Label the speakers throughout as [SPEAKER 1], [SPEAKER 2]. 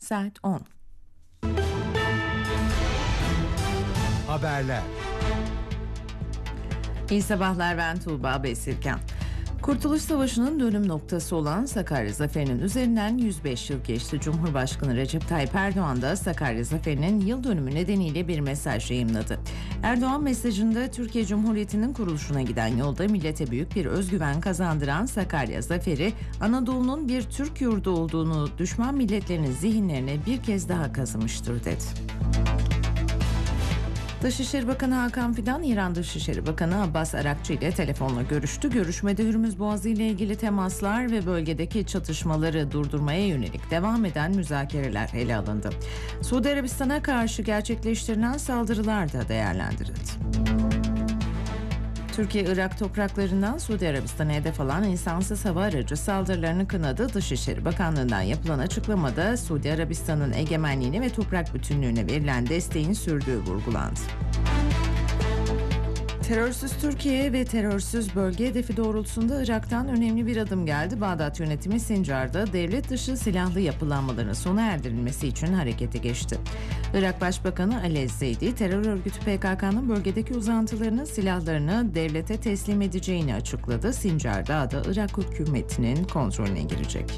[SPEAKER 1] Saat 10.
[SPEAKER 2] Haberler.
[SPEAKER 1] İyi sabahlar, ben Tuğba Besirken. Kurtuluş Savaşı'nın dönüm noktası olan Sakarya Zaferi'nin üzerinden 105 yıl geçti. Cumhurbaşkanı Recep Tayyip Erdoğan da Sakarya Zaferi'nin yıl dönümü nedeniyle bir mesaj yayımladı. Erdoğan mesajında Türkiye Cumhuriyeti'nin kuruluşuna giden yolda millete büyük bir özgüven kazandıran Sakarya Zaferi, Anadolu'nun bir Türk yurdu olduğunu düşman milletlerinin zihinlerine bir kez daha kazımıştır dedi. Dışişleri Bakanı Hakan Fidan, İran Dışişleri Bakanı Abbas Arakçı ile telefonla görüştü. Görüşmede Hürmüz Boğazı ile ilgili temaslar ve bölgedeki çatışmaları durdurmaya yönelik devam eden müzakereler ele alındı. Suudi Arabistan'a karşı gerçekleştirilen saldırılar da değerlendirildi. Türkiye, Irak topraklarından Suudi Arabistan'a hedef alan insansız hava aracı saldırılarını kınadı. Dışişleri Bakanlığı'ndan yapılan açıklamada Suudi Arabistan'ın egemenliğine ve toprak bütünlüğüne verilen desteğin sürdüğü vurgulandı. Terörsüz Türkiye ve terörsüz bölge hedefi doğrultusunda Irak'tan önemli bir adım geldi. Bağdat yönetimi Sincar'da devlet dışı silahlı yapılanmaların sona erdirilmesi için harekete geçti. Irak Başbakanı Ali Ez-Zeydi, terör örgütü PKK'nın bölgedeki uzantılarının silahlarını devlete teslim edeceğini açıkladı. Sincar Dağı da Irak hükümetinin kontrolüne girecek.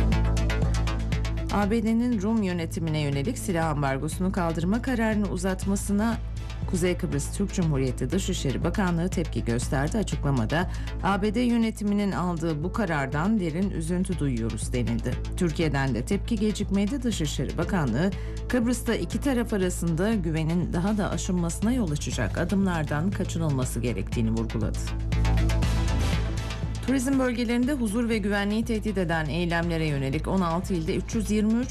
[SPEAKER 1] ABD'nin Rum yönetimine yönelik silah ambargosunu kaldırma kararını uzatmasına Kuzey Kıbrıs Türk Cumhuriyeti Dışişleri Bakanlığı tepki gösterdi. Açıklamada ABD yönetiminin aldığı bu karardan derin üzüntü duyuyoruz denildi. Türkiye'den de tepki gecikmedi. Dışişleri Bakanlığı, Kıbrıs'ta iki taraf arasında güvenin daha da aşınmasına yol açacak adımlardan kaçınılması gerektiğini vurguladı. Turizm bölgelerinde huzur ve güvenliği tehdit eden eylemlere yönelik 16 ilde 323